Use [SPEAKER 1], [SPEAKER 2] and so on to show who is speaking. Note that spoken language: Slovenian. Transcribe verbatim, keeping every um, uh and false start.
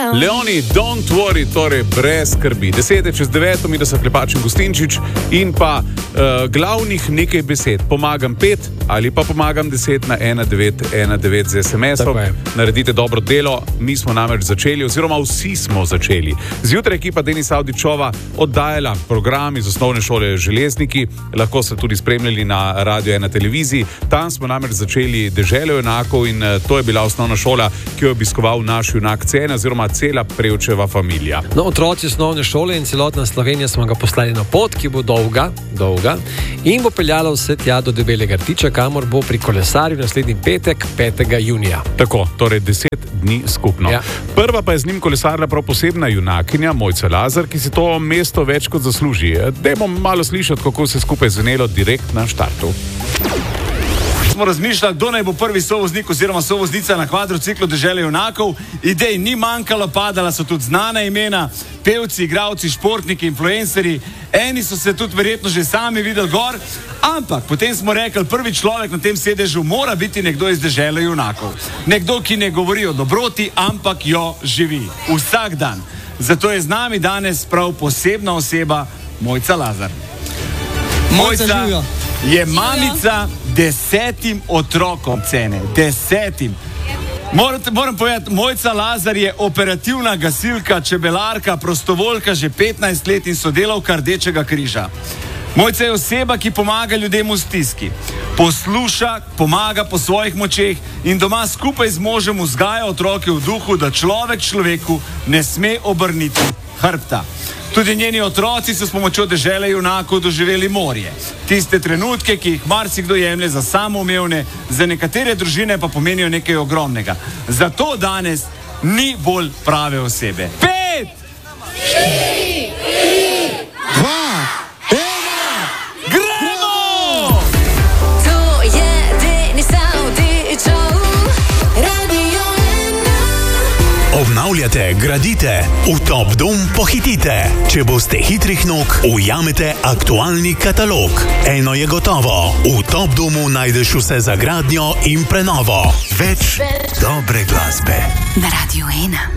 [SPEAKER 1] Leoni, don't worry, torej brez skrbi. Desete čez deveto, mi da so Klepač in Gustinčič in pa uh, glavnih nekaj besed. Pomagam pet ali pa pomagam deset na ena devet ena devet z es em esom. Naredite dobro delo, mi smo namreč začeli, oziroma vsi smo začeli. Zjutraj ekipa Denisa Avdićova oddajala program iz osnovne šole Železniki, lahko ste tudi spremljali na Radio ena televiziji. Tam smo namreč začeli Deželo junakov in uh, to je bila osnovna šola, ki jo je obiskoval naš junak Cena, oziroma cela Prevčeva familija.
[SPEAKER 2] No, otroci osnovne šole in celotna Slovenija smo ga poslali na pot, ki bo dolga, dolga in bo peljala vse tja do Debelega rtiča, kamor bo pri kolesarju naslednji petek, petega junija.
[SPEAKER 1] Tako, torej deset dni skupno.
[SPEAKER 2] Ja.
[SPEAKER 1] Prva pa je z njim kolesarila prav posebna junakinja, Mojca Lazar, ki si to mesto več kot zasluži. Dajmo malo slišati, kako se skupaj zvenelo direkt na štartu.
[SPEAKER 3] Smo razmišljali, kdo naj bo prvi sovoznik oziroma sovoznica na kvadrociklu Dežele junakov. Idej ni manjkalo, padala so tudi znana imena, pevci, igravci, športniki, influencerji. Eni so se tudi verjetno že sami videli gor, ampak potem smo rekli, prvi človek na tem sedežu mora biti nekdo iz Dežele junakov. Nekdo, ki ne govori o dobroti, ampak jo živi vsak dan. Zato je z nami danes prav posebna oseba, Mojca Lazar. Mojca je mamica desetim otrokom Cene. Desetim. Moram, moram povedati, Mojca Lazar je operativna gasilka, čebelarka, prostovoljka že petnajst let in sodelavka Rdečega križa. Mojca je oseba, ki pomaga ljudem v stiski. Posluša, pomaga po svojih močeh in doma skupaj z možem vzgaja otroke v duhu, da človek človeku ne sme obrniti hrbta. Tudi njeni otroci so s pomočjo Dežele junakov doživeli morje. Tiste trenutke, ki jih marsikdo jemlje za samoumevne, za nekatere družine pa pomenijo nekaj ogromnega. Zato danes ni bolj prave osebe. Pet! Štiri! Tri! Dva! Ena! Gremo!
[SPEAKER 4] To je Denis Avdićov, Radio ena.
[SPEAKER 5] Obnavljate, gradite, v Top Dom pohitite. Če boste hitrih nog, ujamete aktualni katalog. Eno je gotovo, v Top Domu najdeš vse za gradnjo in prenovo. Več dobre glasbe.
[SPEAKER 4] Na Radio ena.